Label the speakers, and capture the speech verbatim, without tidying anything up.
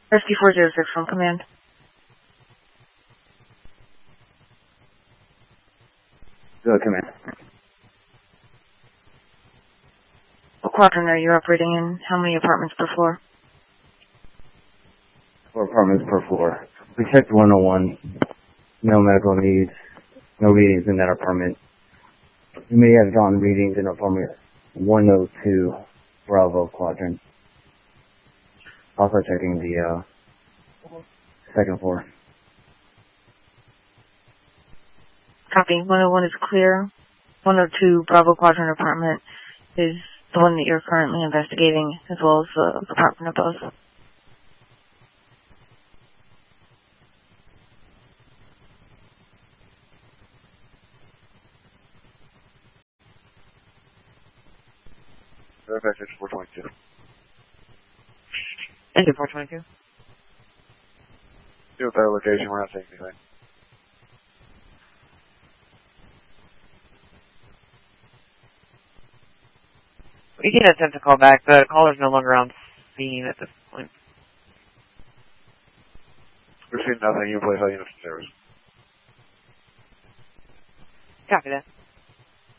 Speaker 1: Rescue four zero six from command.
Speaker 2: Go command.
Speaker 1: What quadrant are you operating in? How many apartments per floor?
Speaker 2: Four apartments per floor. We checked one oh one. No medical needs. No readings in that apartment. We may have gotten readings in apartment one oh two, Bravo quadrant. Also checking the uh, second floor.
Speaker 1: Copy. one oh one is clear. one oh two Bravo quadrant apartment is the one that you're currently investigating, as well as the apartment above.
Speaker 3: Verification four twenty-two.
Speaker 4: Thank you, four twenty-two.
Speaker 3: Do a better location, we're not taking anything.
Speaker 4: We can attempt to call back. The caller's no longer on scene at this point.
Speaker 3: We're seeing nothing. You place all units in service.
Speaker 4: Copy that.